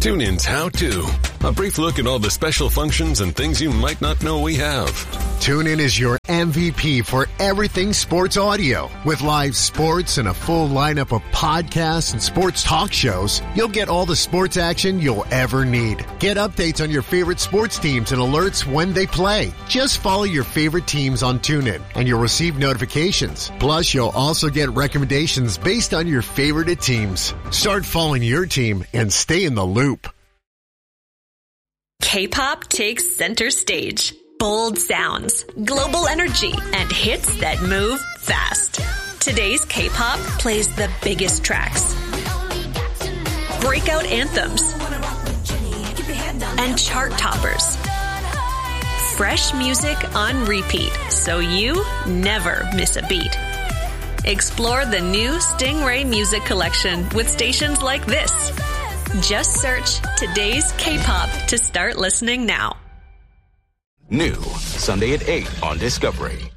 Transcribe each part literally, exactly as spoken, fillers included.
TuneIn's How To. A brief look at all the special functions and things you might not know we have. TuneIn is your M V P for everything sports audio. With live sports and a full lineup of podcasts and sports talk shows, you'll get all the sports action you'll ever need. Get updates on your favorite sports teams and alerts when they play. Just follow your favorite teams on TuneIn, and you'll receive notifications. Plus, you'll also get recommendations based on your favorite teams. Start following your team and stay in the loop. K-pop takes center stage. Bold sounds, global energy, and hits that move fast. Today's K-pop plays the biggest tracks, breakout anthems, and chart toppers. Fresh music on repeat, so you never miss a beat. Explore the new Stingray Music Collection with stations like this. Just search Today's K-pop to start listening now. New, Sunday at eight on Discovery.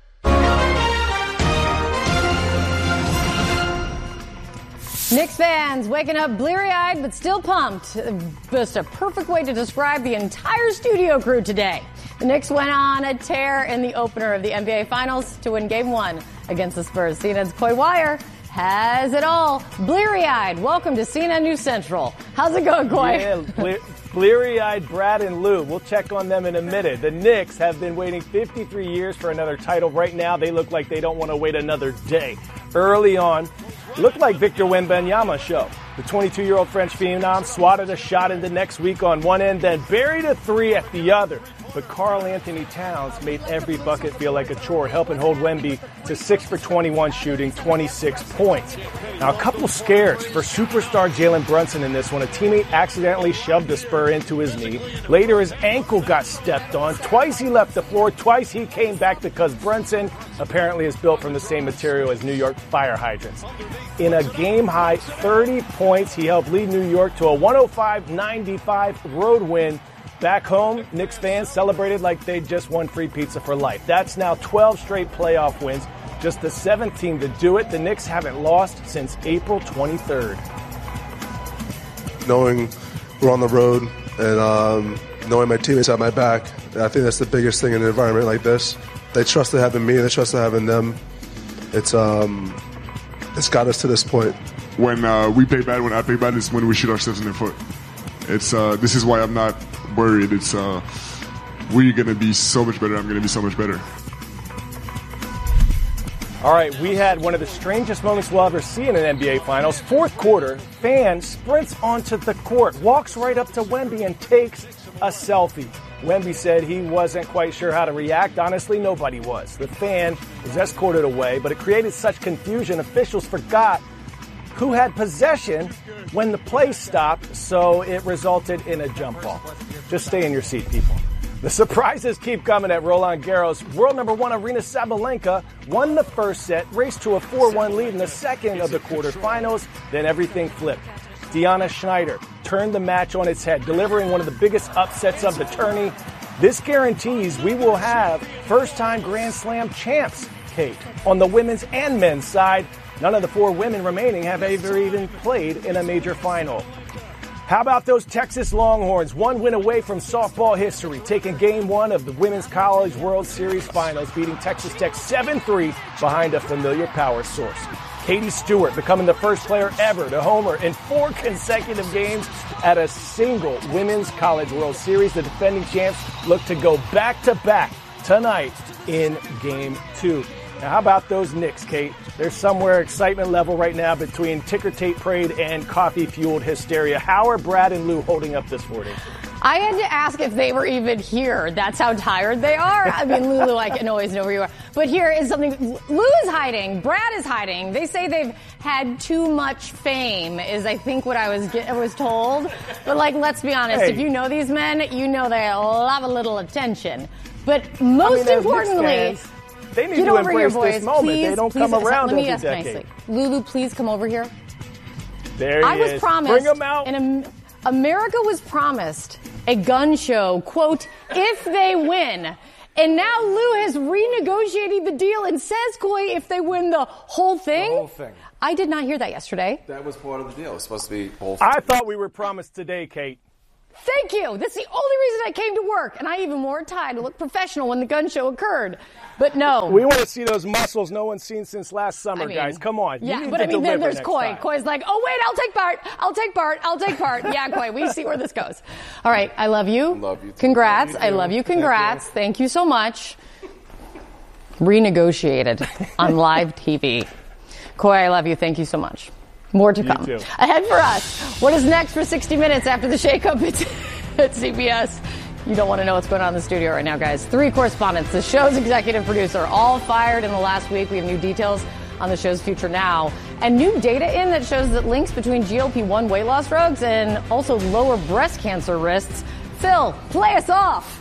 Knicks fans waking up bleary-eyed but still pumped. Just a perfect way to describe the entire studio crew today. The Knicks went on a tear in the opener of the N B A Finals to win Game one against the Spurs. C N N's Coy Wire has it all. Bleary-eyed. Welcome to C N N News Central. How's it going, Coy? Yeah, ble- bleary-eyed Brad and Lou. We'll check on them in a minute. The Knicks have been waiting fifty-three years for another title. Right now, they look like they don't want to wait another day. Early on, looked like Victor Wembanyama show. The twenty-two-year-old French phenom swatted a shot into next week on one end, then buried a three at the other. But Karl Anthony Towns made every bucket feel like a chore, helping hold Wemby to six for twenty-one shooting, twenty-six points. Now, a couple scares for superstar Jalen Brunson in this one. A teammate accidentally shoved a Spur into his knee. Later, his ankle got stepped on. Twice he left the floor. Twice he came back because Brunson apparently is built from the same material as New York fire hydrants. In a game-high thirty points, he helped lead New York to a one oh five ninety-five road win. Back home, Knicks fans celebrated like they just won free pizza for life. That's now twelve straight playoff wins, just the seventh team to do it. The Knicks haven't lost since April twenty-third. Knowing we're on the road and um, knowing my teammates have my back, I think that's the biggest thing in an environment like this. They trusted having me, they trusted having them. It's um, it's got us to this point. When uh, we play bad, when I play bad, is when we shoot ourselves in the foot. It's uh, this is why I'm not worried. It's uh, we're gonna be so much better. I'm gonna be so much better. All right, we had one of the strangest moments we'll ever see in an N B A Finals. Fourth quarter, fan sprints onto the court, walks right up to Wemby and takes a selfie. Wemby said he wasn't quite sure how to react. Honestly, nobody was. The fan was escorted away, but it created such confusion, officials forgot who had possession when the play stopped, so it resulted in a jump ball. Just stay in your seat, people. The surprises keep coming at Roland Garros. World number one Aryna Sabalenka won the first set, raced to a four one lead in the second of the quarterfinals, then everything flipped. Deanna Schneider turned the match on its head, delivering one of the biggest upsets of the tourney. This guarantees we will have first-time Grand Slam champs, Kate. On the women's and men's side, none of the four women remaining have ever even played in a major final. How about those Texas Longhorns? One win away from softball history, taking game one of the Women's College World Series Finals, beating Texas Tech seven three behind a familiar power source. Katie Stewart becoming the first player ever to homer in four consecutive games at a single Women's College World Series. The defending champs look to go back-to-back tonight in game two. Now, how about those Knicks, Kate? There's somewhere excitement level right now between ticker tape parade and coffee-fueled hysteria. How are Brad and Lou holding up this morning? I had to ask if they were even here. That's how tired they are. I mean, Lulu, I can always know where you are. But here is something. Lou is hiding. Brad is hiding. They say they've had too much fame, is I think what I was I was told. But, like, let's be honest. Hey. If you know these men, you know they love a little attention. But most I mean, importantly... They need Get to over embrace here, boys. this moment. Please, they don't please, come around let me every ask decade. nicely. Lulu, please come over here. There he I was is. promised. Bring him out. In a, America was promised a gun show, quote, if they win. And now Lou has renegotiated the deal and says, Coy, if they win the whole thing. The whole thing. I did not hear that yesterday. That was part of the deal. It was supposed to be whole. I thought we were promised today, Kate. Thank you. That's the only reason I came to work. And I even wore a tie to look professional when the gun show occurred. But no. We want to see those muscles no one's seen since last summer, I mean, guys. Come on. Yeah, but I mean, then there's Coy. Time. Coy's like, oh, wait, I'll take part. I'll take part. I'll take part. Yeah, Coy, we see where this goes. All right. I love you. Love you too. Congrats. Love you I love you. Congrats. Thank you, Thank you so much. Renegotiated on live T V. Coy, I love you. Thank you so much. More to you come. Too. Ahead for us. What is next for sixty minutes after the shakeup at, at C B S? You don't want to know what's going on in the studio right now, guys. Three correspondents, the show's executive producer, all fired in the last week. We have new details on the show's future now. And new data in that shows that links between G L P one weight loss drugs and also lower breast cancer risks. Phil, play us off.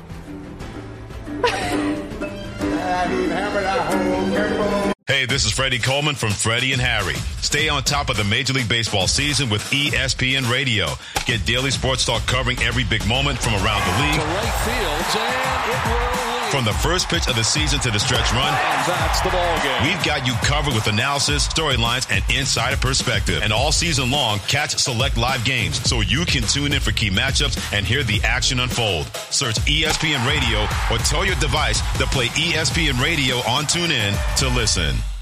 Hey, this is Freddie Coleman from Freddie and Harry. Stay on top of the Major League Baseball season with E S P N Radio. Get daily sports talk covering every big moment from around the league. To right field, and it will lead. From the first pitch of the season to the stretch run. And that's the ball game. We've got you covered with analysis, storylines, and insider perspective. And all season long, catch select live games so you can tune in for key matchups and hear the action unfold. Search E S P N Radio or tell your device to play E S P N Radio on TuneIn to listen.